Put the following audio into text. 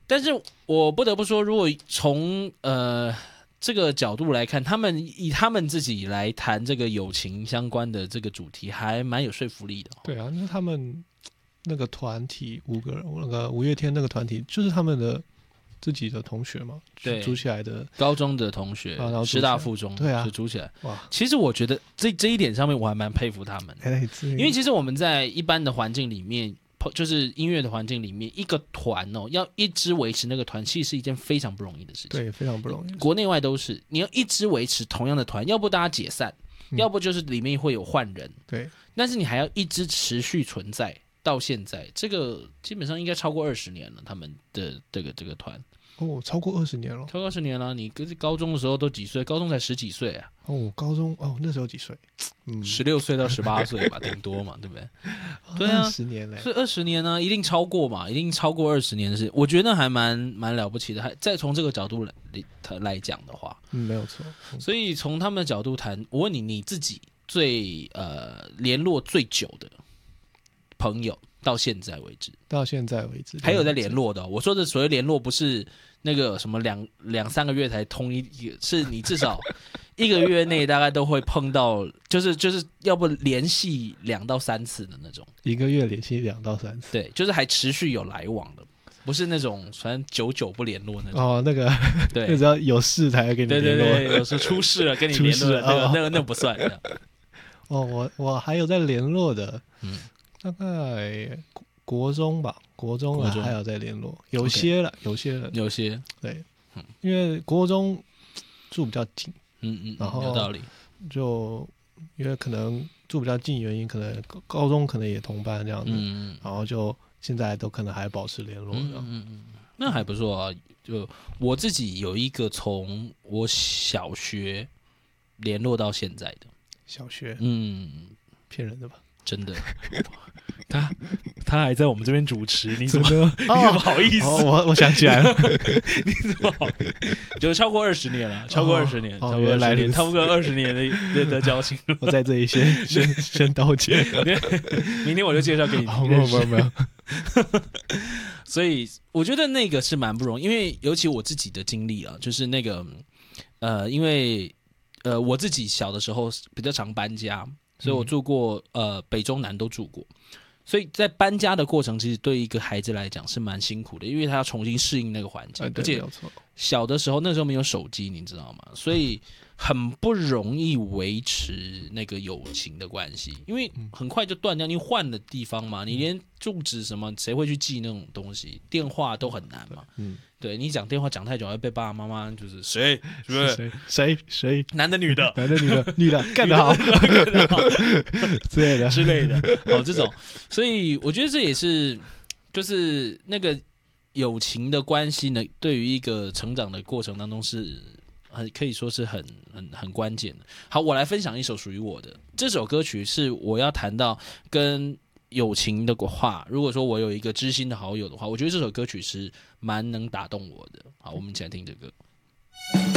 但是我不得不说，如果从这个角度来看，以他们自己来谈这个友情相关的这个主题，还蛮有说服力的。 对啊，那他们那个团体5个人，那个五月天那个团体，就是他们的自己的同学嘛， 对， 组起来的， 高中的同学， 然后师大附中， 对啊， 就组起来。 哇， 其实我觉得这一点上面，我还蛮佩服他们，因为其实我们在一般的环境里面。就是音乐的环境里面，一个团要一直维持那个团，其实是一件非常不容易的事情。 对，非常不容易。 国内外都是，你要一直维持同样的团，要不大家解散，要不就是里面会有换人。 对， 但是你还要一直持续存在到现在，这个基本上应该超过20年了。他们的这个团超过20年了， 超过20年了。你高中的时候都几岁？高中才10几岁啊。 高中那时候几岁 ？16岁到18岁吧，顶多嘛，对不对？对啊 ，20年嘞， 所以20年呢，一定超过嘛，一定超过20年的事。我觉得还蛮了不起的。还再从这个角度来讲的话， 没有错。 所以从他们的角度谈，我问你，你自己最联络最久的朋友，到现在为止还有在联络的我说的所谓联络，不是那个什么两三个月才通是你至少1个月内大概都会碰到，就是要不联系2到3次的那种。 1个月联系2到3次， 对，就是还持续有来往的，不是那种反正久久不联络那种。 那个对， 那只要有事才会跟你联络。 对，有时候出事了跟你联络，那不算。 我还有在联络的，大概国中吧，国中还有在联络，有些对，因为国中住比较近，然后有道理， 就因为可能住比较近，原因可能高中可能也同班这样子，然后就现在都可能还保持联络， 那还不错啊。就我自己有一个从我小学联络到现在的小学，骗人的吧？ 真的，他还在我们这边主持，你怎么不好意思？ 我想起来了， 你怎么好？就超过20年了，超过20年， 原来差不多20年的交情。 我在这里先道歉， 明天我就介绍给你。 没有。 所以我觉得那个是蛮不容易，因为尤其我自己的经历啊，就是那个因为我自己小的时候比较常搬家。所以我住过北中南都住过，所以在搬家的过程，其实对一个孩子来讲是蛮辛苦的，因为他要重新适应那个环境，而且小的时候那时候没有手机，你知道吗？所以很不容易维持那个友情的关系，因为很快就断掉。你换了地方嘛，你连住址什么，谁会去记那种东西？电话都很难嘛。对，你讲电话讲太久，会被爸爸妈妈就是谁，是不是？ 谁？ 男的女的？ 男的女的，干得好之类的， 这种，所以我觉得这也是就是那个友情的关系呢，对于一个成长的过程当中是可以说是很关键的。好，我来分享一首属于我的这首歌曲，是我要谈到跟友情的话，如果说我有一个知心的好友的话，我觉得这首歌曲是蛮能打动我的。好，我们一起来听这个歌。